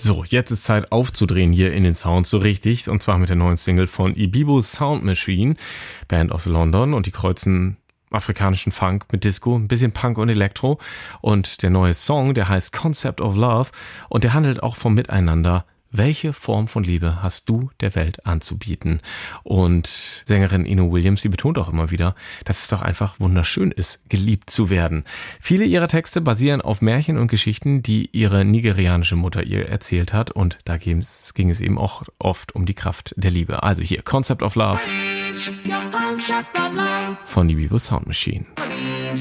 So, jetzt ist Zeit aufzudrehen hier in den Sound so richtig. Und zwar mit der neuen Single von Ibibo Sound Machine, Band aus London. Und die kreuzen afrikanischen Funk mit Disco, ein bisschen Punk und Elektro. Und der neue Song, der heißt Concept of Love. Und der handelt auch vom Miteinander. Welche Form von Liebe hast du der Welt anzubieten? Und Sängerin Ino Williams, die betont auch immer wieder, dass es doch einfach wunderschön ist, geliebt zu werden. Viele ihrer Texte basieren auf Märchen und Geschichten, die ihre nigerianische Mutter ihr erzählt hat. Und da ging es eben auch oft um die Kraft der Liebe. Also hier, Concept of Love von Ibibo Sound Machine.